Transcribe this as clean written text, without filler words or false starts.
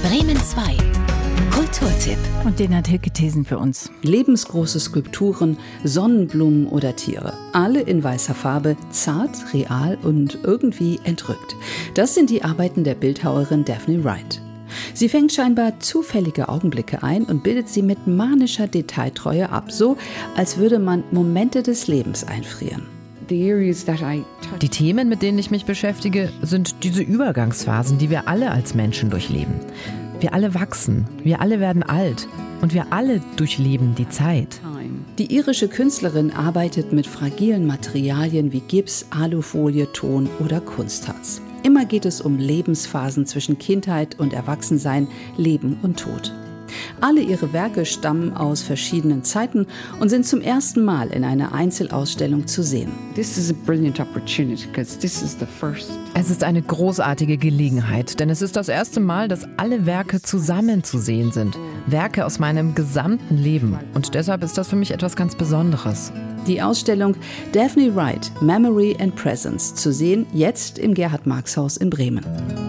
Bremen 2. Kulturtipp. Und den hat Hilke Thesen für uns. Lebensgroße Skulpturen, Sonnenblumen oder Tiere. Alle in weißer Farbe, zart, real und irgendwie entrückt. Das sind die Arbeiten der Bildhauerin Daphne Wright. Sie fängt scheinbar zufällige Augenblicke ein und bildet sie mit manischer Detailtreue ab, so als würde man Momente des Lebens einfrieren. Die Themen, mit denen ich mich beschäftige, sind diese Übergangsphasen, die wir alle als Menschen durchleben. Wir alle wachsen, wir alle werden alt und wir alle durchleben die Zeit. Die irische Künstlerin arbeitet mit fragilen Materialien wie Gips, Alufolie, Ton oder Kunstharz. Immer geht es um Lebensphasen zwischen Kindheit und Erwachsensein, Leben und Tod. Alle ihre Werke stammen aus verschiedenen Zeiten und sind zum ersten Mal in einer Einzelausstellung zu sehen. Es ist eine großartige Gelegenheit, denn es ist das erste Mal, dass alle Werke zusammen zu sehen sind. Werke aus meinem gesamten Leben. Und deshalb ist das für mich etwas ganz Besonderes. Die Ausstellung Daphne Wright, Memory and Presence, zu sehen jetzt im Gerhard-Marx-Haus in Bremen.